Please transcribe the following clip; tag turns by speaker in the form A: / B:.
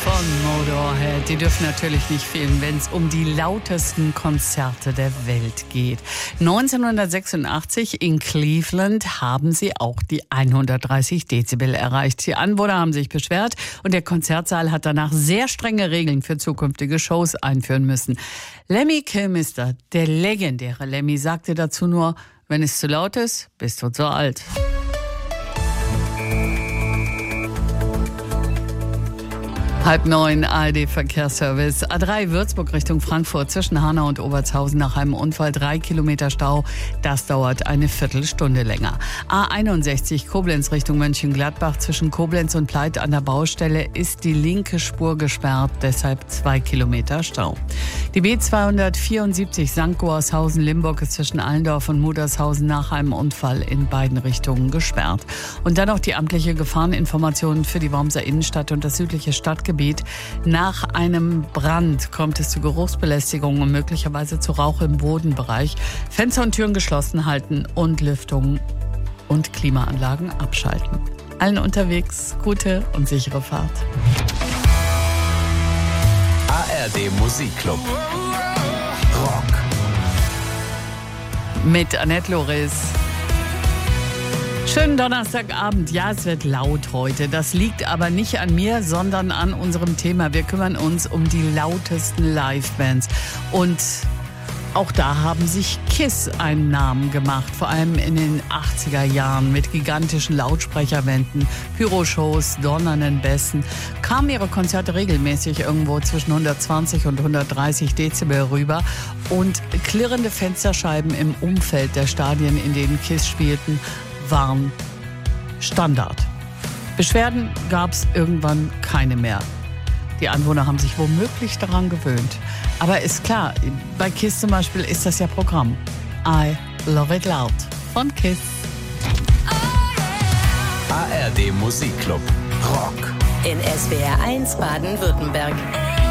A: von Motorhead. Die dürfen natürlich nicht fehlen, wenn es um die lautesten Konzerte der Welt geht. 1986 in Cleveland haben sie auch die 130 Dezibel erreicht. Die Anwohner haben sich beschwert und der Konzertsaal hat danach sehr strenge Regeln für zukünftige Shows einführen müssen. Lemmy Kilmister, der legendäre Lemmy, sagte dazu nur: Wenn es zu laut ist, bist du zu alt. 8:30 ARD-Verkehrsservice. A3 Würzburg Richtung Frankfurt zwischen Hanau und Obertshausen nach einem Unfall 3 Kilometer Stau. Das dauert eine Viertelstunde länger. A61 Koblenz Richtung Mönchengladbach zwischen Koblenz und Pleit an der Baustelle ist die linke Spur gesperrt, deshalb 2 Kilometer Stau. Die B274 St. Goarshausen-Limburg ist zwischen Allendorf und Mudershausen nach einem Unfall in beiden Richtungen gesperrt. Und dann noch die amtliche Gefahreninformation für die Wormser Innenstadt und das südliche Stadtgebiet. Nach einem Brand kommt es zu Geruchsbelästigung und möglicherweise zu Rauch im Bodenbereich. Fenster und Türen geschlossen halten und Lüftung und Klimaanlagen abschalten. Allen unterwegs gute und sichere Fahrt.
B: ARD Musikclub. Rock.
A: Mit Annette Loris. Schönen Donnerstagabend. Ja, es wird laut heute. Das liegt aber nicht an mir, sondern an unserem Thema. Wir kümmern uns um die lautesten Livebands. Und auch da haben sich KISS einen Namen gemacht. Vor allem in den 80er Jahren mit gigantischen Lautsprecherwänden, Pyroshows, donnernden Bässen. Kamen ihre Konzerte regelmäßig irgendwo zwischen 120 und 130 Dezibel rüber. Und klirrende Fensterscheiben im Umfeld der Stadien, in denen KISS spielten, waren Standard. Beschwerden gab es irgendwann keine mehr. Die Anwohner haben sich womöglich daran gewöhnt. Aber ist klar, bei KISS zum Beispiel ist das ja Programm. I Love It Loud von KISS.
B: ARD Musikclub. Rock.
C: In SWR 1 Baden-Württemberg.